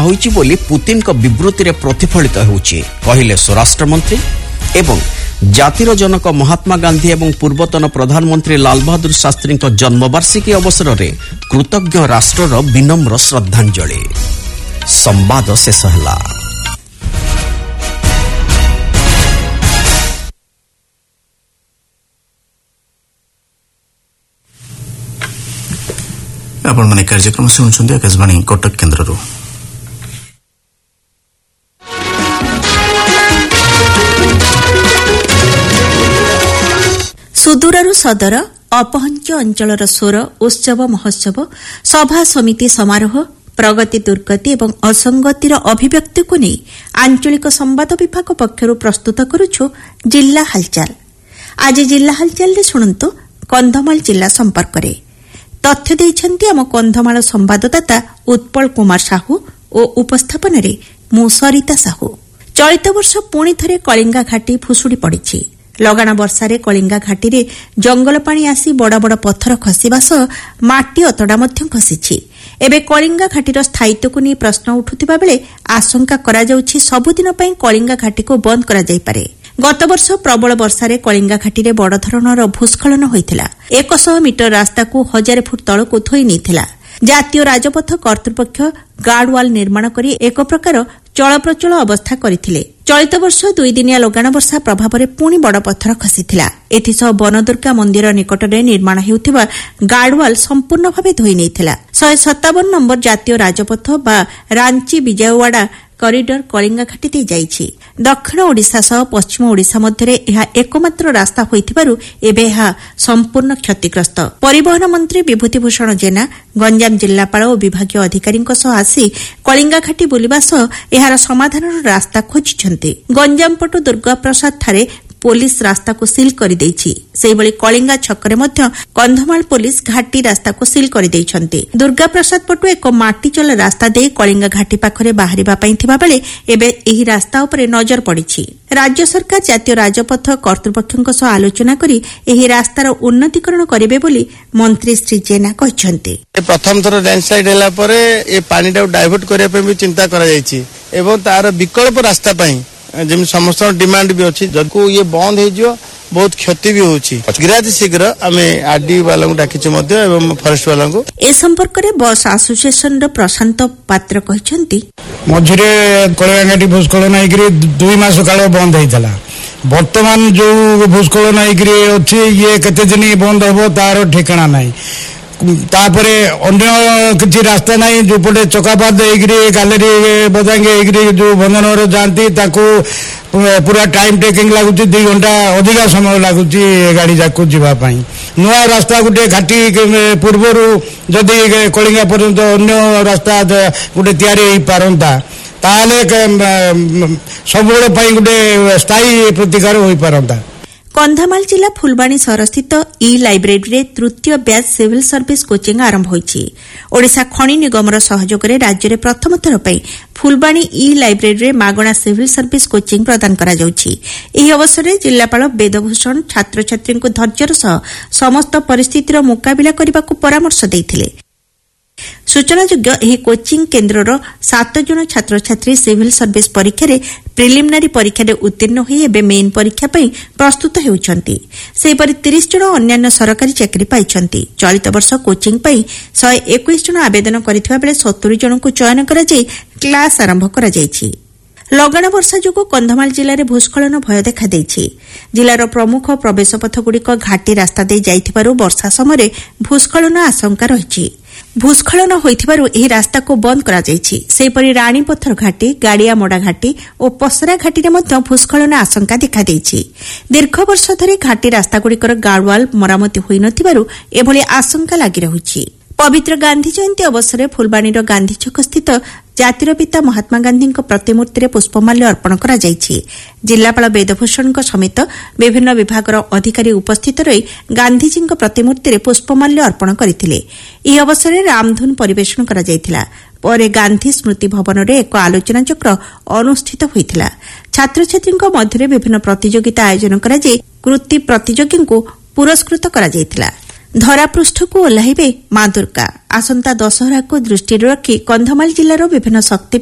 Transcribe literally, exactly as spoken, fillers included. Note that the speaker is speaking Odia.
ହୋଇଛି ବୋଲି ପୁତିନଙ୍କ ବିବୃତ୍ତିରେ ପ୍ରତିଫଳିତ ହେଉଛି କହିଲେ ସ୍ୱରାଷ୍ଟ୍ର ମନ୍ତ୍ରୀ। ଏବଂ ଜାତିର ଜନକ ମହାତ୍ମା ଗାନ୍ଧୀ ଏବଂ ପୂର୍ବତନ ପ୍ରଧାନମନ୍ତ୍ରୀ ଲାଲ ବାହାଦୁର ଶାସ୍ତ୍ରୀଙ୍କ ଜନ୍ମବାର୍ଷିକୀ ଅବସରରେ କୃତଜ୍ଞ ରାଷ୍ଟ୍ରର ବିନମ୍ର ଶ୍ରଦ୍ଧାଞ୍ଜଳି। ସମ୍ବାଦ ଶେଷ ହେଲା। आपण माने कार्यक्रम शुणुछन्ती आकाशवाणी कटक केन्द्रରୁ। ସୁଦୂରରୁ ସଦର ଅପହଞ୍ଚ ଅଞ୍ଚଳର ସ୍ୱର ଉତ୍ସବ ମହୋତ୍ସବ ସଭା ସମିତି ସମାରୋହ ପ୍ରଗତି ଦୁର୍ଗତି ଏବଂ ଅସଙ୍ଗତିର ଅଭିବ୍ୟକ୍ତିକୁ ନେଇ ଆଞ୍ଚଳିକ ସମ୍ବାଦ ବିଭାଗ ପକ୍ଷରୁ ପ୍ରସ୍ତୁତ କରୁଛୁ ଜିଲ୍ଲା ହାଲଚାଲ। ଆଜି ଜିଲ୍ଲା ହାଲଚାଲରେ ଶୁଣନ୍ତୁ କନ୍ଧମାଳ ଜିଲ୍ଲା ସମ୍ପର୍କରେ। ତଥ୍ୟ ଦେଇଛନ୍ତି ଆମ କନ୍ଧମାଳ ସମ୍ବାଦଦାତା ଉତ୍ପଳ କୁମାର ସାହୁ ଓ ଉପସ୍ଥାପନରେ ମୁଁ ସରିତା ସାହୁ। ଚଳିତ ବର୍ଷ ପୁଣି ଥରେ କଳିଙ୍ଗା ଘାଟି ଭୁଶୁଡ଼ି ପଡ଼ିଛି। ଲଗାଣ ବର୍ଷାରେ କଳିଙ୍ଗା ଘାଟିରେ ଜଙ୍ଗଲ ପାଣି ଆସି ବଡ଼ ବଡ଼ ପଥର ଖସିବା ସହ ମାଟି ଅତଡ଼ା ମଧ୍ୟ ଖସିଛି। ଏବେ କଳିଙ୍ଗା ଘାଟିର ସ୍ଥାୟିତ୍ୱକୁ ନେଇ ପ୍ରଶ୍ନ ଉଠୁଥିବା ବେଳେ ଆଶଙ୍କା କରାଯାଉଛି ସବୁଦିନ ପାଇଁ କଳିଙ୍ଗା ଘାଟିକୁ ବନ୍ଦ କରାଯାଇପାରେ। ଗତବର୍ଷ ପ୍ରବଳ ବର୍ଷାରେ କଳିଙ୍ଗା ଘାଟିରେ ବଡ଼ ଧରଣର ଭୂସ୍ଖଳନ ହୋଇଥିଲା। ଏକଶହ ମିଟର ରାସ୍ତାକୁ ହଜାର ଫୁଟ ତଳକୁ ଧୋଇ ନେଇଥିଲା। ଜାତୀୟ ରାଜପଥ କର୍ତ୍ତୃପକ୍ଷ ଗାର୍ଡୱାଲ ନିର୍ମାଣ କରି ଏକ ପ୍ରକାର ଚଳପ୍ରଚଳ ଅବସ୍ଥା କରିଥିଲେ। ଚଳିତ ବର୍ଷ ଦୁଇଦିନିଆ ଲଗାଣ ବର୍ଷା ପ୍ରଭାବରେ ପୁଣି ବଡ଼ ପଥର ଖସିଥିଲା। ଏଥିସହ ବନଦୁର୍ଗା ମନ୍ଦିର ନିକଟରେ ନିର୍ମାଣ ହେଉଥିବା ଗାର୍ଡୱାଲ ସମ୍ପୂର୍ଣ୍ଣ ଭାବେ ଧୋଇ ନେଇଥିଲା। ଶହେ ସତାବନ ନମ୍ବର ଜାତୀୟ ରାଜପଥ ବା ରାଞ୍ଚି ବିଜୟୱାଡା କରିଡର କଳିଙ୍ଗା ଘାଟି ଦେଇ ଯାଇଛି। ଦକ୍ଷିଣ ଓଡ଼ିଶା ସହ ପଶ୍ଚିମ ଓଡ଼ିଶା ମଧ୍ୟରେ ଏହା ଏକମାତ୍ର ରାସ୍ତା ହୋଇଥିବାରୁ ଏବେ ଏହା ସମ୍ପୂର୍ଣ୍ଣ କ୍ଷତିଗ୍ରସ୍ତ। ପରିବହନ ମନ୍ତ୍ରୀ ବିଭୂତିଭୂଷଣ ଜେନା ଗଞ୍ଜାମ ଜିଲ୍ଲାପାଳ ଓ ବିଭାଗୀୟ ଅଧିକାରୀଙ୍କ ସହ ଆସି କଳିଙ୍ଗା ଘାଟି ବୁଲିବା ସହ ଏହାର ସମାଧାନର ରାସ୍ତା ଖୋଜିଛନ୍ତି। ଗଞ୍ଜାମ ପଟୁ ଦୁର୍ଗାପ୍ରସାଦଠାରେ ପୋଲିସ ରାସ୍ତାକୁ ସିଲ୍ କରିଦେଇଛି। ସେହିଭଳି କଳିଙ୍ଗା ଛକରେ ମଧ୍ୟ କନ୍ଧମାଳ ପୋଲିସ ଘାଟି ରାସ୍ତାକୁ ସିଲ୍ କରିଦେଇଛନ୍ତି। ଦୁର୍ଗାପ୍ରସାଦ ପଟୁ ଏକ ମାଟିଚଲା ରାସ୍ତା ଦେଇ କଳିଙ୍ଗା ଘାଟି ପାଖରେ ବାହାରିବା ପାଇଁ ଥିବାବେଳେ ଏବେ ଏହି ରାସ୍ତା ଉପରେ ନଜର ପଡ଼ିଛି। ରାଜ୍ୟ ସରକାର ଜାତୀୟ ରାଜପଥ କର୍ତ୍ତୃପକ୍ଷଙ୍କ ସହ ଆଲୋଚନା କରି ଏହି ରାସ୍ତାର ଉନ୍ନତୀକରଣ କରିବେ ବୋଲି ମନ୍ତ୍ରୀ ଶ୍ରୀ ଜେନା କହିଛନ୍ତି। ପ୍ରଥମ ଥର ଲ୍ୟାଣ୍ଡସ୍ଲାଇଡ୍ ହେଲା ପରେ ଏ ପାଣିଟାକୁ ଡାଇଭର୍ଟ କରିବା ପାଇଁ ବି ଚିନ୍ତା କରାଯାଇଛି ଏବଂ ତାର ବିକଳ୍ପ ରାସ୍ତା ପାଇଁ ଯେମିତି ସମସ୍ତଙ୍କ ଡିମାଣ୍ଡ ବି ଅଛି। ଯଦି ଇଏ ବନ୍ଦ ହେଇଯିବ ବହୁତ କ୍ଷତି ବି ହେଉଛି। ଶୀଘ୍ରାତି ଶୀଘ୍ର ଆମେ ଆରଡି ବାଲାଙ୍କୁ ଡାକିଛୁ ମଧ୍ୟ ଏବଂ ଫରେଷ୍ଟ ବାଲାଙ୍କୁ। ଏ ସମ୍ପର୍କରେ ବସ୍ ଆସୋସିଏସନର ପ୍ରଶାନ୍ତ ପାତ୍ର କହିଛନ୍ତି, ମଝିରେ କଳିଙ୍ଗାଘାଟି ଭୂସ୍ଖଳନ ହେଇକରି ଦୁଇ ମାସ କାଳ ବନ୍ଦ ହେଇଥିଲା। ବର୍ତ୍ତମାନ ଯୋଉ ଭୂସ୍ଖଳନ ହେଇକରି ଅଛି ଇଏ କେତେ ଦିନ ବନ୍ଦ ହବ ତାର ଠିକଣା ନାହିଁ। ତାପରେ ଅନ୍ୟ କିଛି ରାସ୍ତା ନାହିଁ। ଯୋଉପଟେ ଚକାପାତ ହେଇକରି ଗାଲେରୀ ବଦାଙ୍ଗି ହେଇକରି ଯୋଉ ଭଞ୍ଜନଗର ଯାଆନ୍ତି ତାକୁ ପୁରା ଟାଇମ୍ ଟେକିଂ ଲାଗୁଛି। ଦୁଇ ଘଣ୍ଟା ଅଧିକା ସମୟ ଲାଗୁଛି ଗାଡ଼ି ଯାକୁ ଯିବା ପାଇଁ। ନୂଆ ରାସ୍ତା ଗୋଟେ ଘାଟି ପୂର୍ବରୁ ଯଦି କଳିଙ୍ଗା ପର୍ଯ୍ୟନ୍ତ ଅନ୍ୟ ରାସ୍ତା ଗୋଟେ ତିଆରି ହେଇପାରନ୍ତା ତାହେଲେ ସବୁବେଳେ ପାଇଁ ଗୋଟେ ସ୍ଥାୟୀ ପ୍ରତିକାର ହୋଇପାରନ୍ତା। କନ୍ଧମାଳ ଜିଲ୍ଲା ଫୁଲବାଣୀ ସହରସ୍ଥିତ ଇ ଲାଇବ୍ରେରୀରେ ତୃତୀୟ ବ୍ୟାଚ୍ ସିଭିଲ ସର୍ଭିସ କୋଚିଂ ଆରମ୍ଭ ହୋଇଛି। ଓଡ଼ିଶା ଖଣି ନିଗମର ସହଯୋଗରେ ରାଜ୍ୟରେ ପ୍ରଥମ ଥର ପାଇଁ ଫୁଲବାଣୀ ଇ ଲାଇବ୍ରେରୀରେ ମାଗଣା ସିଭିଲ ସର୍ଭିସ କୋଚିଂ ପ୍ରଦାନ କରାଯାଉଛି। ଏହି ଅବସରରେ ଜିଲ୍ଲାପାଳ ବେଦଭୂଷଣ ଛାତ୍ରଛାତ୍ରୀଙ୍କୁ ଧୈର୍ଯ୍ୟର ସହ ସମସ୍ତ ପରିସ୍ଥିତିର ମୁକାବିଲା କରିବାକୁ ପରାମର୍ଶ ଦେଇଥିଲେ। ସୂଚନାଯୋଗ୍ୟ ଏହି କୋଚିଂ କେନ୍ଦ୍ରର ସାତ ଜଣ ଛାତ୍ରଛାତ୍ରୀ ସିଭିଲ ସର୍ଭିସ ପରୀକ୍ଷାରେ ପ୍ରିଲିମିନାରୀ ପରୀକ୍ଷାରେ ଉତ୍ତୀର୍ଣ୍ଣ ହୋଇ ଏବେ ମେନ୍ ପରୀକ୍ଷା ପାଇଁ ପ୍ରସ୍ତୁତ ହେଉଛନ୍ତି। ସେହିପରି ତିରିଶ ଜଣ ଅନ୍ୟାନ୍ୟ ସରକାରୀ ଚାକିରି ପାଇଛନ୍ତି। ଚଳିତ ବର୍ଷ କୋଚିଂ ପାଇଁ ଶହେ ଏକୋଇଶ ଜଣ ଆବେଦନ କରିଥିବା ବେଳେ ସତୁରୀ ଜଣଙ୍କୁ ଚୟନ କରାଯାଇ କ୍ଲାସ୍ ଆରମ୍ଭ କରାଯାଇଛି। ଲଗାଣ ବର୍ଷା ଯୋଗୁଁ କନ୍ଧମାଳ ଜିଲ୍ଲାରେ ଭୂସ୍ଖଳନ ଭୟ ଦେଖାଦେଇଛି। ଜିଲ୍ଲାର ପ୍ରମୁଖ ପ୍ରବେଶପଥଗୁଡ଼ିକ ଘାଟି ରାସ୍ତା ଦେଇ ଯାଇଥିବାରୁ ବର୍ଷା ସମୟରେ ଭୂସ୍ଖଳନ ଆଶଙ୍କା ରହିଛି। ଭୂସ୍ଖଳନ ହୋଇଥିବାରୁ ଏହି ରାସ୍ତାକୁ ବନ୍ଦ କରାଯାଇଛି। ସେହିପରି ରାଣୀପଥର ଘାଟି, ଗାଡ଼ିଆମଡ଼ା ଘାଟି ଓ ପସରା ଘାଟିରେ ମଧ୍ୟ ଭୂସ୍ଖଳନ ଆଶଙ୍କା ଦେଖାଦେଇଛି। ଦୀର୍ଘ ବର୍ଷ ଧରି ଘାଟି ରାସ୍ତାଗୁଡ଼ିକର ଗାର୍ଡୱାଲ ମରାମତି ହୋଇନଥିବାରୁ ଏଭଳି ଆଶଙ୍କା ଲାଗି ରହୁଛି। ପବିତ୍ର ଗାନ୍ଧି ଜୟନ୍ତୀ ଅବସରରେ ଫୁଲବାଣୀର ଗାନ୍ଧିଛକ ସ୍ଥିତ ଜାତିର ପିତା ମହାତ୍ମା ଗାନ୍ଧୀଙ୍କ ପ୍ରତିମୂର୍ତ୍ତିରେ ପୁଷ୍ପମାଲ୍ୟ ଅର୍ପଣ କରାଯାଇଛି। ଜିଲ୍ଲାପାଳ ବେଦଭୂଷଣଙ୍କ ସମେତ ବିଭିନ୍ନ ବିଭାଗର ଅଧିକାରୀ ଉପସ୍ଥିତ ରହି ଗାନ୍ଧିଜୀଙ୍କ ପ୍ରତିମୂର୍ତ୍ତିରେ ପୁଷ୍ପମାଲ୍ୟ ଅର୍ପଣ କରିଥିଲେ। ଏହି ଅବସରରେ ରାମଧୁନ ପରିବେଷଣ କରାଯାଇଥିଲା। ପରେ ଗାନ୍ଧି ସ୍ମୃତି ଭବନରେ ଏକ ଆଲୋଚନାଚକ୍ର ଅନୁଷ୍ଠିତ ହୋଇଥିଲା। ଛାତ୍ରଛାତ୍ରୀଙ୍କ ମଧ୍ୟରେ ବିଭିନ୍ନ ପ୍ରତିଯୋଗିତା ଆୟୋଜନ କରାଯାଇ କୃତି ପ୍ରତିଯୋଗୀଙ୍କୁ ପୁରସ୍କୃତ କରାଯାଇଥିଲା। ଧରାପୃଷ୍ଠକୁ ଓହ୍ଲାଇବେ ମା ଦୁର୍ଗା। ଆସନ୍ତା ଦଶହରାକୁ ଦୃଷ୍ଟିରେ ରଖି କନ୍ଧମାଳ ଜିଲ୍ଲାର ବିଭିନ୍ନ ଶକ୍ତି